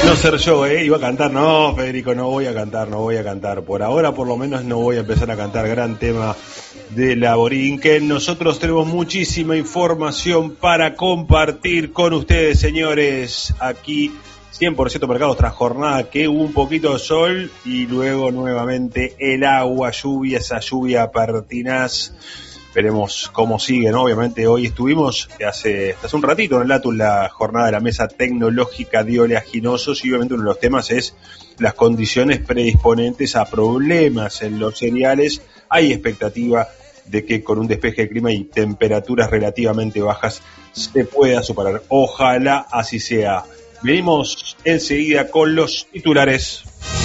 no ser yo, iba a cantar. No, Federico, no voy a cantar. Por ahora, por lo menos, no voy a empezar a cantar. Gran tema de la Borinquen. Nosotros tenemos muchísima información para compartir con ustedes, señores. Aquí, 100% mercado tras jornada que hubo un poquito de sol y luego nuevamente el agua, lluvia, esa lluvia pertinaz. Veremos cómo siguen, ¿no? Obviamente hoy estuvimos hace un ratito en el ATU la jornada de la mesa tecnológica de oleaginosos y obviamente uno de los temas es las condiciones predisponentes a problemas en los cereales. Hay expectativa de que con un despeje del clima y temperaturas relativamente bajas se pueda superar. Ojalá así sea. Venimos enseguida con los titulares.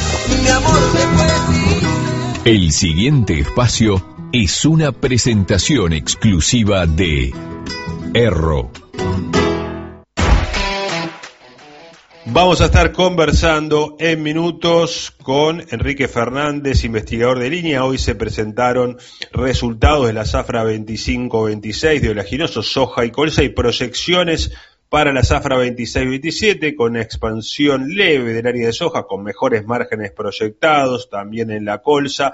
El siguiente espacio es una presentación exclusiva de Erro. Vamos a estar conversando en minutos con Enrique Fernández, investigador de línea. Hoy se presentaron resultados de la zafra 25-26 de oleaginosos, soja y colza y proyecciones para la zafra 26-27 con expansión leve del área de soja, con mejores márgenes proyectados, también en la colza.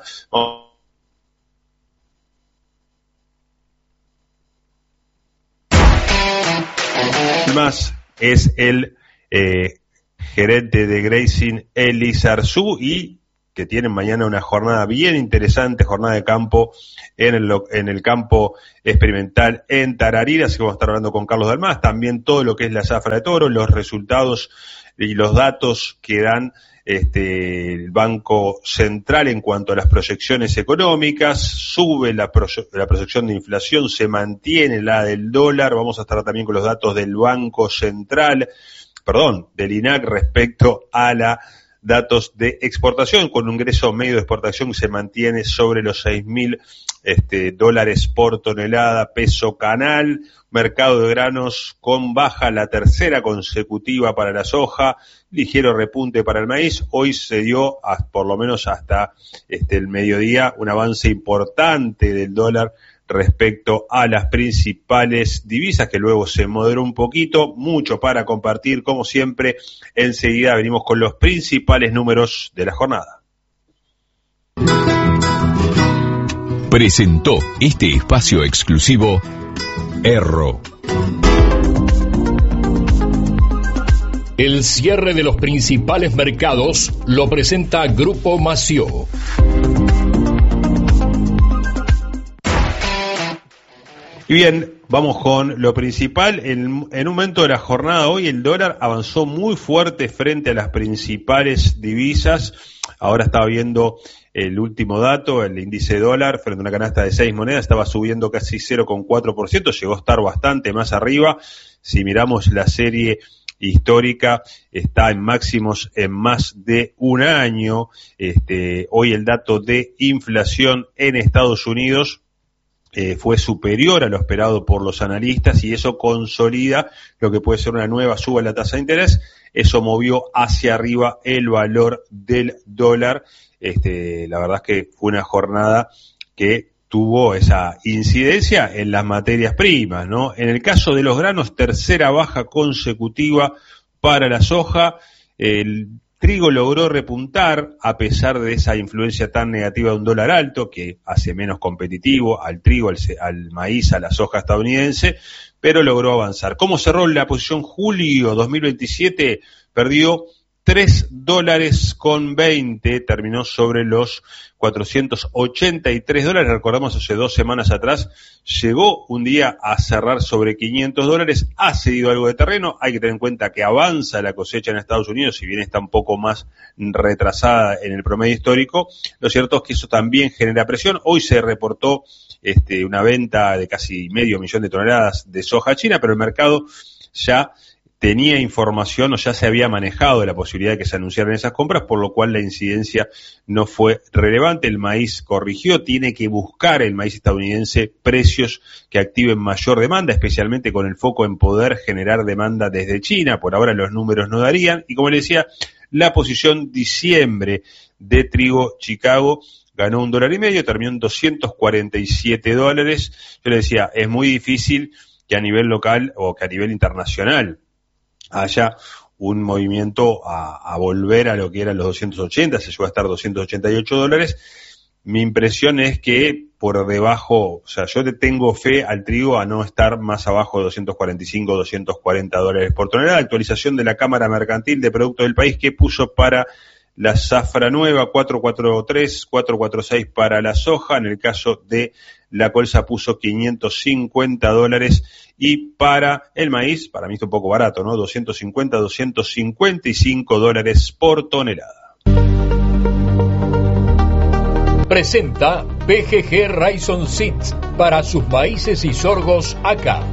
Más es el gerente de Grazing, Eli Zarzú, y que tienen mañana una jornada bien interesante, jornada de campo en el campo experimental en Tararira, así que vamos a estar hablando con Carlos Dalmás, también todo lo que es la zafra de toro, los resultados y los datos que dan el Banco Central en cuanto a las proyecciones económicas. Sube la proyección de inflación, se mantiene la del dólar. Vamos a estar también con los datos del Banco Central, del INAC respecto a la datos de exportación, con un ingreso medio de exportación que se mantiene sobre los $6,000 por tonelada, peso canal. Mercado de granos con baja, la tercera consecutiva para la soja, ligero repunte para el maíz. Hoy se dio, por lo menos hasta el mediodía, un avance importante del dólar respecto a las principales divisas, que luego se moderó un poquito. Mucho para compartir, como siempre. Enseguida venimos con los principales números de la jornada. Presentó este espacio exclusivo Erro. El cierre de los principales mercados lo presenta Grupo Mació. Y bien, vamos con lo principal. En un momento de la jornada hoy el dólar avanzó muy fuerte frente a las principales divisas. Ahora estaba viendo el último dato, el índice dólar frente a una canasta de 6 monedas, estaba subiendo casi 0,4%, llegó a estar bastante más arriba. Si miramos la serie histórica, está en máximos en más de un año. Hoy el dato de inflación en Estados Unidos fue superior a lo esperado por los analistas y eso consolida lo que puede ser una nueva suba en la tasa de interés. Eso movió hacia arriba el valor del dólar. La verdad es que fue una jornada que tuvo esa incidencia en las materias primas, ¿no? En el caso de los granos, tercera baja consecutiva para la soja. El trigo logró repuntar a pesar de esa influencia tan negativa de un dólar alto que hace menos competitivo al trigo, al maíz, a la soja estadounidense, pero logró avanzar. ¿Cómo cerró la posición julio 2027? Perdió $3.20, terminó sobre los $483. Recordamos, hace 2 semanas atrás llegó un día a cerrar sobre $500. Ha cedido algo de terreno. Hay que tener en cuenta que avanza la cosecha en Estados Unidos, si bien está un poco más retrasada en el promedio histórico. Lo cierto es que eso también genera presión. Hoy se reportó una venta de casi 500,000 de toneladas de soja china, pero el mercado ya tenía información o ya se había manejado de la posibilidad de que se anunciaran esas compras, por lo cual la incidencia no fue relevante. El maíz corrigió, tiene que buscar el maíz estadounidense precios que activen mayor demanda, especialmente con el foco en poder generar demanda desde China. Por ahora los números no darían. Y como le decía, la posición diciembre de trigo Chicago ganó $1.50, terminó en $247. Yo le decía, es muy difícil que a nivel local o que a nivel internacional haya un movimiento a volver a lo que eran los 280, se llegó a estar $288. Mi impresión es que por debajo, o sea, yo le tengo fe al trigo a no estar más abajo de 245, $240 por tonelada. Actualización de la Cámara Mercantil de Productos del País, que puso para la zafra nueva 443, 446 para la soja. En el caso de la colza puso $550, y para el maíz, para mí está un poco barato, ¿no? 250, $255 por tonelada. Presenta PGG Rhizome Seeds para sus maíces y sorgos acá.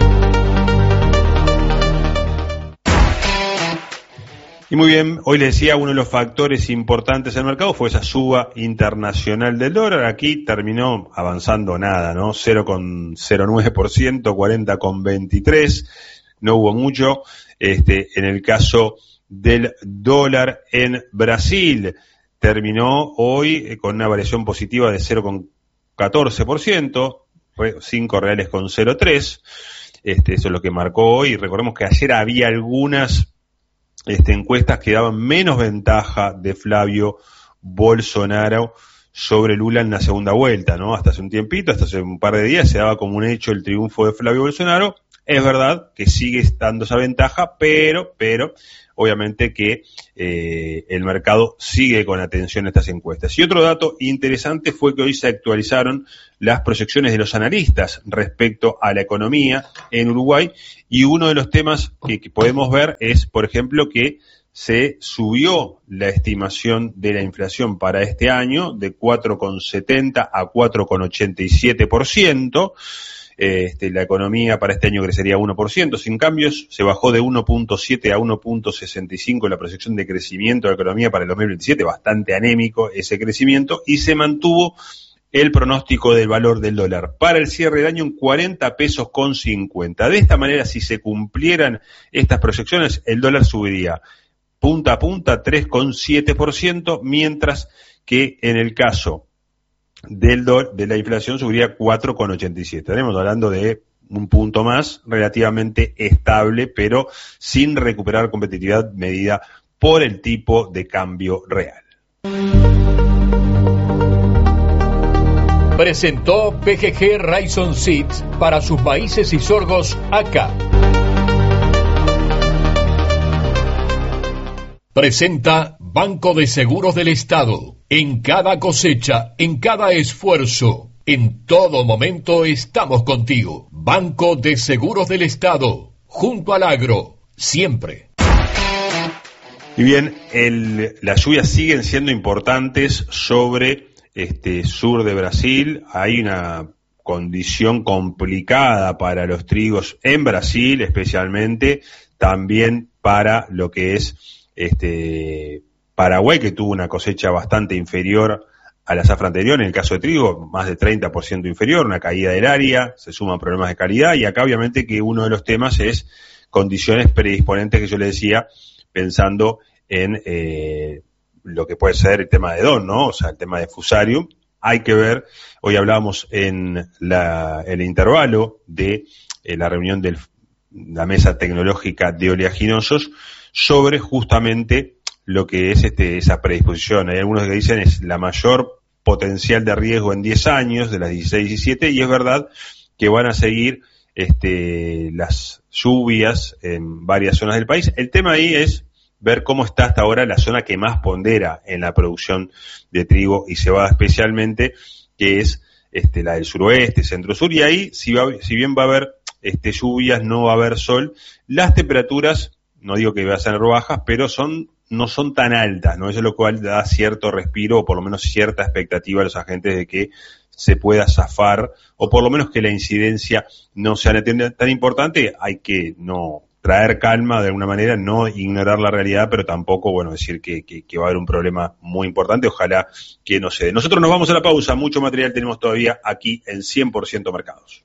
Y muy bien, hoy les decía, uno de los factores importantes del mercado fue esa suba internacional del dólar. Aquí terminó avanzando nada, ¿no? 0,09%, 40,23. No hubo mucho. En el caso del dólar en Brasil, terminó hoy con una variación positiva de 0,14%, 5 reales con 0,3. Eso es lo que marcó hoy. Recordemos que ayer había algunas encuestas que daban menos ventaja de Flavio Bolsonaro sobre Lula en la segunda vuelta, ¿no? Hasta hace un tiempito, hasta hace un par de días, se daba como un hecho el triunfo de Flavio Bolsonaro. Es verdad que sigue dando esa ventaja, pero obviamente que el mercado sigue con atención a estas encuestas. Y otro dato interesante fue que hoy se actualizaron las proyecciones de los analistas respecto a la economía en Uruguay, y uno de los temas que podemos ver es, por ejemplo, que se subió la estimación de la inflación para este año de 4,70 a 4,87%. La economía para este año crecería 1%, sin cambios. Se bajó de 1.7 a 1.65 la proyección de crecimiento de la economía para el 2027, bastante anémico ese crecimiento, y se mantuvo el pronóstico del valor del dólar para el cierre del año en 40 pesos con 50. De esta manera, si se cumplieran estas proyecciones, el dólar subiría punta a punta 3,7%, mientras que en el caso de la inflación subiría 4,87. Estaremos hablando de un punto más, relativamente estable, pero sin recuperar competitividad medida por el tipo de cambio real. Presentó PGG Rhizome Seeds para sus maíces y sorgos acá. Presenta Banco de Seguros del Estado. En cada cosecha, en cada esfuerzo, en todo momento estamos contigo. Banco de Seguros del Estado, junto al agro, siempre. Y bien, las lluvias siguen siendo importantes sobre sur de Brasil. Hay una condición complicada para los trigos en Brasil, especialmente, también para lo que es Paraguay, que tuvo una cosecha bastante inferior a la zafra anterior. En el caso de trigo, más de 30% inferior, una caída del área, se suman problemas de calidad, y acá obviamente que uno de los temas es condiciones predisponentes, que yo le decía, pensando en lo que puede ser el tema de DON, ¿no? O sea, el tema de Fusarium. Hay que ver, hoy hablábamos en el intervalo de la reunión de la mesa tecnológica de oleaginosos sobre justamente lo que es esa predisposición. Hay algunos que dicen es la mayor potencial de riesgo en 10 años, de las 16-17, y es verdad que van a seguir las lluvias en varias zonas del país. El tema ahí es ver cómo está hasta ahora la zona que más pondera en la producción de trigo y cebada especialmente, que es la del suroeste, centro-sur, y ahí, si bien va a haber lluvias, no va a haber sol. Las temperaturas, no digo que vayan a ser bajas, pero no son tan altas, ¿no? Eso es lo cual da cierto respiro, o por lo menos cierta expectativa a los agentes de que se pueda zafar, o por lo menos que la incidencia no sea tan importante. Hay que no traer calma de alguna manera, no ignorar la realidad, pero tampoco, decir que va a haber un problema muy importante. Ojalá que no se dé. Nosotros nos vamos a la pausa, mucho material tenemos todavía aquí en 100% Mercados.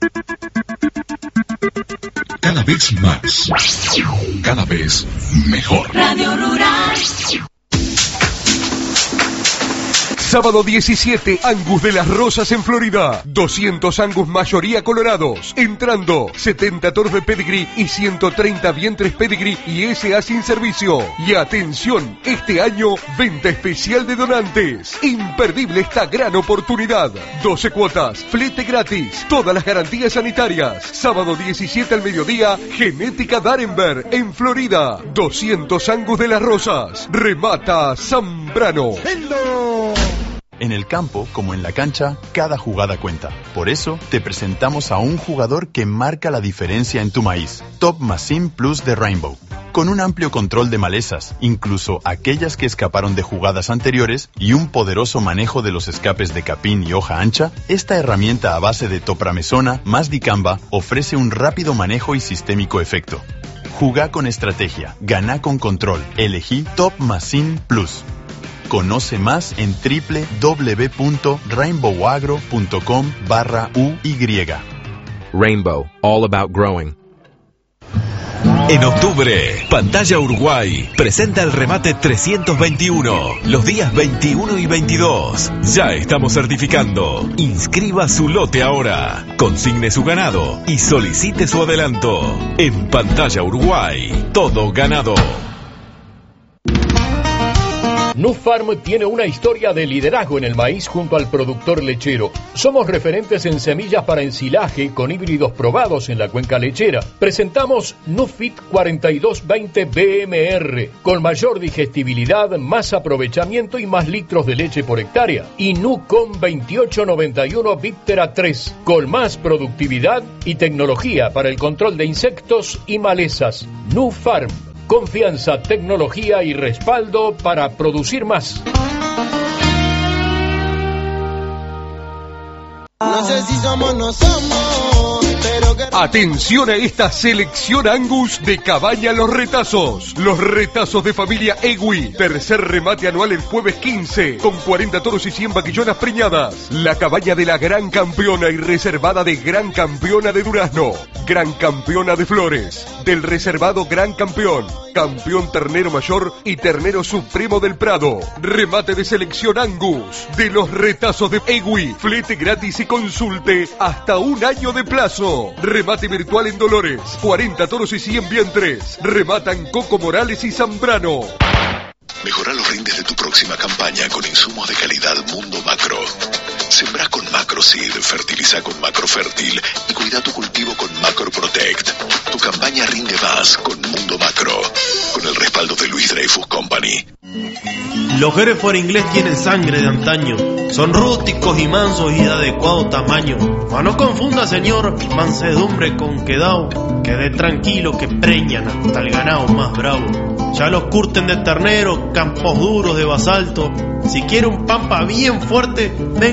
Cada vez más, cada vez mejor. Radio Rural. Sábado 17, Angus de las Rosas en Florida. 200 Angus mayoría colorados. Entrando, 70 toros de pedigree y 130 vientres pedigree y SA sin servicio. Y atención, este año, venta especial de donantes. Imperdible esta gran oportunidad. 12 cuotas, flete gratis, todas las garantías sanitarias. Sábado 17 al mediodía, Genética Darenberg en Florida. 200 Angus de las Rosas. Remata Zambrano. En el campo, como en la cancha, cada jugada cuenta. Por eso, te presentamos a un jugador que marca la diferencia en tu maíz. Top Machine Plus de Rainbow. Con un amplio control de malezas, incluso aquellas que escaparon de jugadas anteriores, y un poderoso manejo de los escapes de capín y hoja ancha, esta herramienta a base de topramesona más dicamba ofrece un rápido manejo y sistémico efecto. Jugá con estrategia, ganá con control. Elegí Top Machine Plus. Conoce más en www.rainbowagro.com/UY. Rainbow, all about growing. En octubre, Pantalla Uruguay presenta el remate 321, los días 21 y 22. Ya estamos certificando. Inscriba su lote ahora, consigne su ganado y solicite su adelanto. En Pantalla Uruguay, todo ganado. Nufarm tiene una historia de liderazgo en el maíz junto al productor lechero. Somos referentes en semillas para ensilaje con híbridos probados en la cuenca lechera. Presentamos Nufit 4220 BMR con mayor digestibilidad, más aprovechamiento y más litros de leche por hectárea. Y Nucom 2891 Viptera 3 con más productividad y tecnología para el control de insectos y malezas. Nufarm. Confianza, tecnología y respaldo para producir más. No sé si somos, no somos, pero que... Atención a esta selección Angus de Cabaña Los Retazos. Los retazos de familia Egui. Tercer remate anual el jueves 15, con 40 toros y 100 vaquillonas preñadas. La cabaña de la Gran Campeona y reservada de Gran Campeona de Durazno. Gran Campeona de Flores. Del reservado Gran Campeón. Campeón Ternero Mayor y Ternero Supremo del Prado. Remate de selección Angus de los retazos de Egui. Flete gratis y consulte hasta un año de plazo. Remate virtual en Dolores. 40 toros y 100 vientres. Rematan Coco Morales y Zambrano. Mejora los rindes de tu próxima campaña con insumos de calidad Mundo Macro. Sembrá con Macroseed, fertiliza con Macrofértil y cuida tu cultivo con Macro Protect. Tu campaña rinde más con Mundo Macro, con el respaldo de Luis Dreyfus Company. Los Hereford inglés tienen sangre de antaño, son rústicos y mansos y de adecuado tamaño. Mas no confunda, señor, mansedumbre con quedao. Quede tranquilo que preñan hasta el ganado más bravo. Ya los curten de ternero, campos duros de basalto. Si quiere un pampa bien fuerte, venga